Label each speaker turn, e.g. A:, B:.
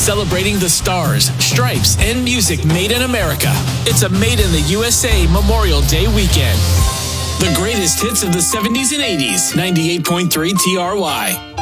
A: celebrating the stars, stripes, and music made in America. It's a Made in the USA Memorial Day weekend. The greatest hits of the 70s and 80s, 98.3 TRY.